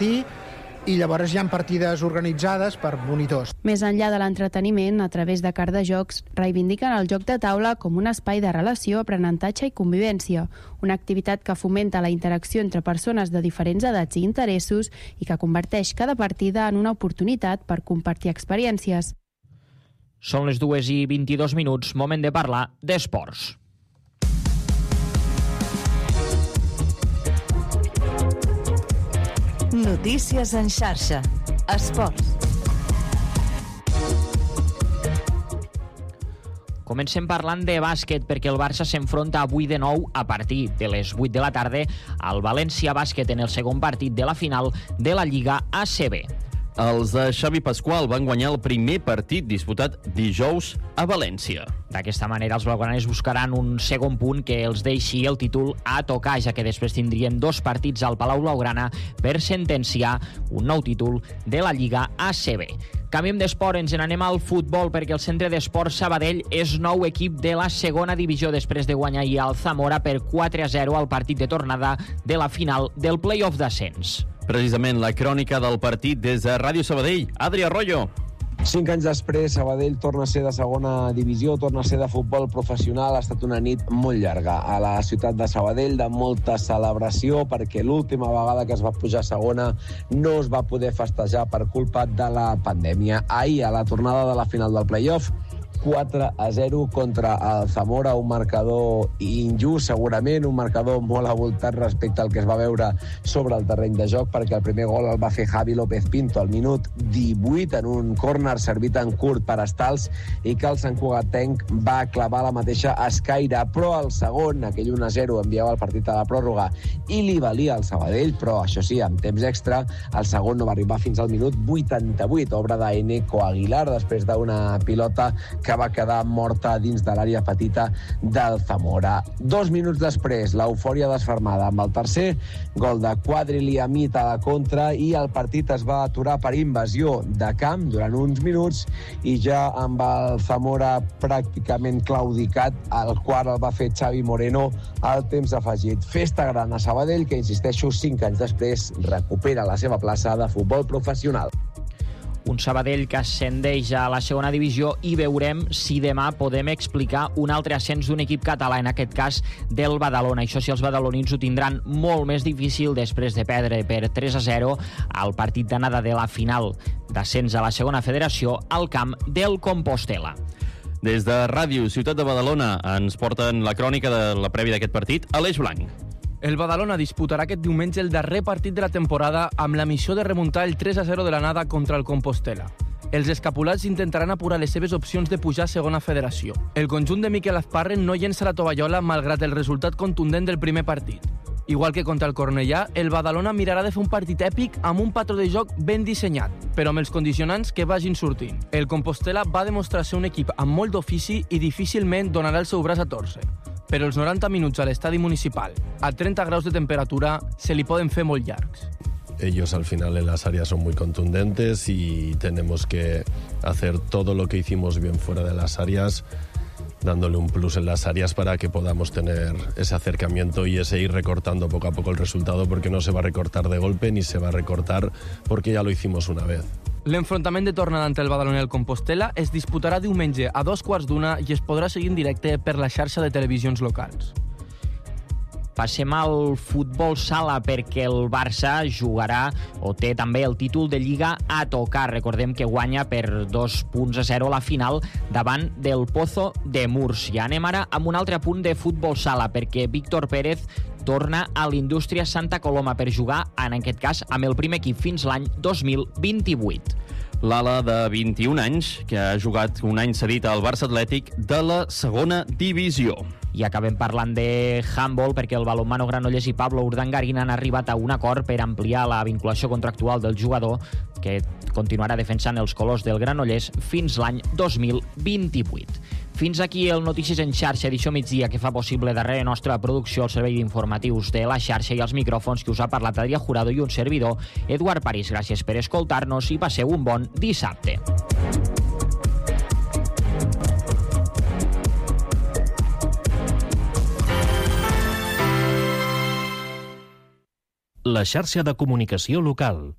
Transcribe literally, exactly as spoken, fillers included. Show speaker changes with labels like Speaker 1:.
Speaker 1: i llavors hi ha partides organitzades per monitors.
Speaker 2: Més enllà de l'entreteniment, a través de Cardajocs, reivindiquen el joc de taula com un espai de relació, aprenentatge i convivència, una activitat que fomenta la interacció entre persones de diferents edats i interessos i que converteix cada partida en una oportunitat per compartir experiències.
Speaker 3: Són les dues i vint-i-dos minuts, moment de parlar d'esports.
Speaker 4: Notícies en xarxa. Esports.
Speaker 3: Comencem parlant de bàsquet perquè el Barça s'enfronta avui de nou a partir de les vuit de la tarda al València Bàsquet en el segon partit de la final de la Lliga A C B.
Speaker 5: Els de Xavi Pasqual van guanyar el primer partit disputat dijous a València.
Speaker 3: D'aquesta manera, els blaugranes buscaran un segon punt que els deixi el títol a tocar, ja que després tindrien dos partits al Palau Blaugrana per sentenciar un nou títol de la Lliga A C B. Canviem d'esport, ens n'anem al futbol perquè el Centre d'Esports Sabadell és nou equip de la segona divisió després de guanyar ahir al Zamora per quatre a zero al partit de tornada de la final del play-off d'ascens.
Speaker 5: Precisament la crònica del partit des de Ràdio Sabadell. Adri Arroyo.
Speaker 6: Cinc anys després, Sabadell torna a ser de segona divisió, torna a ser de futbol professional. Ha estat una nit molt llarga a la ciutat de Sabadell, de molta celebració, perquè l'última vegada que es va pujar a segona no es va poder festejar per culpa de la pandèmia. Ahir, a la tornada de la final del play-off, quatre a zero contra el Zamora, un marcador injust segurament, un marcador molt avoltat respecte al que es va veure sobre el terreny de joc, perquè el primer gol el va fer Javi López Pinto al minut divuit en un córner servit en curt per Estals i que el santcugatenc va clavar la mateixa escaire, però el segon, aquell un a zero, enviava el partit a la pròrroga i li valia al Sabadell, però això sí, amb temps extra, el segon no va arribar fins al minut vuitanta-vuit, obra d'Eneco Aguilar, després d'una pilota que que va quedar morta dins de l'àrea petita del Zamora. Dos minuts després, l'eufòria desfermada amb el tercer, gol de Quadriliamit a la contra i el partit es va aturar per invasió de camp durant uns minuts i ja amb el Zamora pràcticament claudicat, el quart el va fer Xavi Moreno al temps afegit. Festa gran a Sabadell, que insisteixo, cinc anys després recupera la seva plaça de futbol professional.
Speaker 3: Un Sabadell que ascendeix a la segona divisió i veurem si demà podem explicar un altre ascens d'un equip català, en aquest cas del Badalona. Això si els badalonins ho tindran molt més difícil després de perdre per tres a zero al partit d'anada de la final d'ascens a la segona federació al camp del Compostel·la.
Speaker 5: Des de Ràdio Ciutat de Badalona ens porten la crònica de la prèvia d'aquest partit, Aleix Blanc.
Speaker 7: El Badalona disputarà aquest diumenge el darrer partit de la temporada amb la missió de remuntar el tres a zero de l'anada contra el Compostel·la. Els escapulats intentaran apurar les seves opcions de pujar a segona federació. El conjunt de Miquel Azparren no llença la tovallola malgrat el resultat contundent del primer partit. Igual que contra el Cornellà, el Badalona mirarà de fer un partit èpic amb un patró de joc ben dissenyat, però amb els condicionants que vagin sortint. El Compostel·la va demostrar ser un equip amb molt d'ofici i difícilment donarà el seu braç a torcer. Però els noranta minuts a l'estadi municipal, a treinta graus de temperatura, se li poden fer molt llargs.
Speaker 8: Ellos al final en las áreas son muy contundentes y tenemos que hacer todo lo que hicimos bien fuera de las áreas, dándole un plus en las áreas para que podamos tener ese acercamiento y ese ir recortando poco a poco el resultado, porque no se va a recortar de golpe ni se va a recortar porque ya lo hicimos una vez.
Speaker 7: L'enfrontament de tornada entre el Badalona i el Compostel·la es disputarà diumenge a dos quarts d'una i es podrà seguir en directe per la xarxa de televisions locals.
Speaker 3: Passem al futbol sala perquè el Barça jugarà o té també el títol de Lliga a tocar. Recordem que guanya per dos punts a zero la final davant del Pozo de Múrcia. Anem ara amb un altre punt de futbol sala perquè Víctor Pérez torna a l'Indústria Santa Coloma per jugar, en aquest cas, amb el primer equip fins l'any dos mil vint-i-vuit.
Speaker 5: L'ala de vint-i-un anys, que ha jugat un any cedit al Barça Atlètic de la segona divisió.
Speaker 3: I acabem parlant de handball perquè el balonmano Granollers i Pablo Urdangarín han arribat a un acord per ampliar la vinculació contractual del jugador, que continuarà defensant els colors del Granollers fins l'any dos mil vint-i-vuit. Fins aquí el Notícies en xarxa, edició migdia, que fa possible darrere nostra producció el servei d'informatius de la xarxa i els micròfons que us ha parlat Adrià Jurado i un servidor, Eduard París. Gràcies per escoltar-nos i passeu un bon dissabte.
Speaker 9: la xarxa de comunicació local.